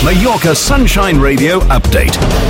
Mallorca Sunshine Radio update.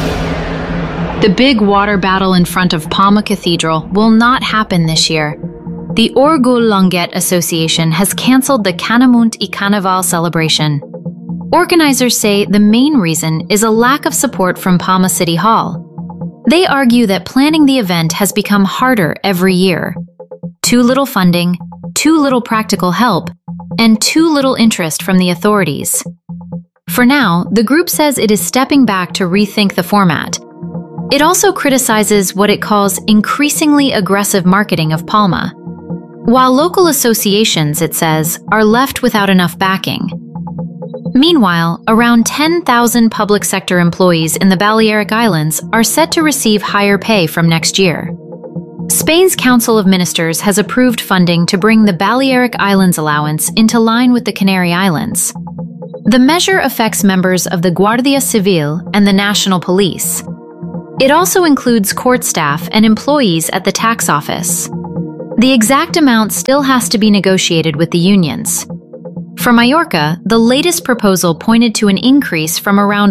The big water battle in front of Palma Cathedral will not happen this year. The Orgul Longet Association has cancelled the Canamunt y Carnaval celebration. Organizers say the main reason is a lack of support from Palma City Hall. They argue that planning the event has become harder every year. Too little funding, too little practical help, and too little interest from the authorities. For now, the group says it is stepping back to rethink the format. It also criticizes what it calls increasingly aggressive marketing of Palma. While local associations, it says, are left without enough backing. Meanwhile, around 10,000 public sector employees in the Balearic Islands are set to receive higher pay from next year. Spain's Council of Ministers has approved funding to bring the Balearic Islands allowance into line with the Canary Islands. The measure affects members of the Guardia Civil and the National Police. It also includes court staff and employees at the tax office. The exact amount still has to be negotiated with the unions. For Mallorca, the latest proposal pointed to an increase from around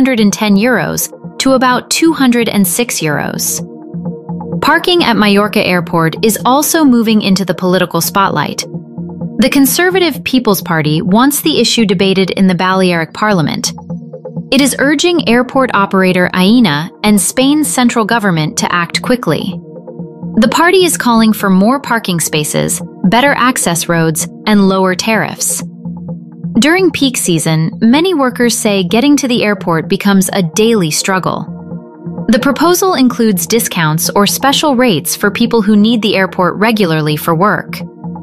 €110 to about €206. Parking at Mallorca Airport is also moving into the political spotlight. The Conservative People's Party wants the issue debated in the Balearic Parliament. It is urging airport operator Aena and Spain's central government to act quickly. The party is calling for more parking spaces, better access roads, and lower tariffs. During peak season, many workers say getting to the airport becomes a daily struggle. The proposal includes discounts or special rates for people who need the airport regularly for work.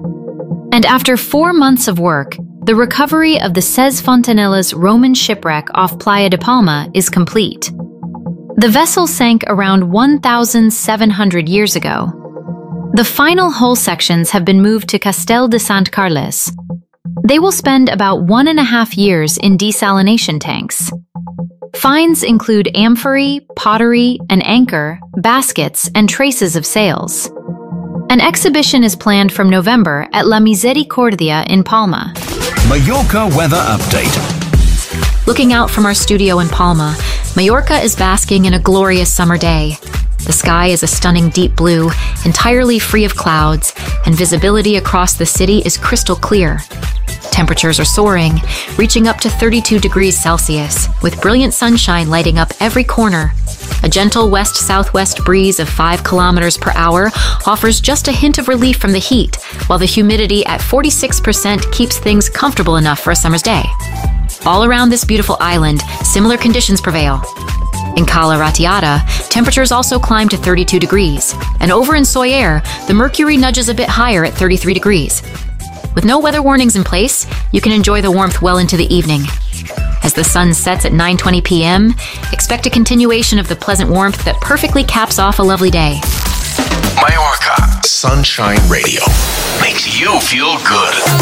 And after 4 months of work, the recovery of the Ses Fontanella's Roman shipwreck off Playa de Palma is complete. The vessel sank around 1,700 years ago. The final hull sections have been moved to Castel de Sant Carles. They will spend about 1.5 years in desalination tanks. Finds include amphorae, pottery, an anchor, baskets, and traces of sails. An exhibition is planned from November at La Misericordia in Palma. Mallorca weather update. Looking out from our studio in Palma, Mallorca is basking in a glorious summer day. The sky is a stunning deep blue, entirely free of clouds, and visibility across the city is crystal clear. Temperatures are soaring, reaching up to 32 degrees Celsius, with brilliant sunshine lighting up every corner. A gentle west-southwest breeze of 5 kilometers per hour offers just a hint of relief from the heat, while the humidity at 46% keeps things comfortable enough for a summer's day. All around this beautiful island, similar conditions prevail. In Cala Ratllada, temperatures also climb to 32 degrees, and over in Soller, the mercury nudges a bit higher at 33 degrees. With no weather warnings in place, you can enjoy the warmth well into the evening. As the sun sets at 9:20 p.m., expect a continuation of the pleasant warmth that perfectly caps off a lovely day. Mallorca Sunshine Radio makes you feel good.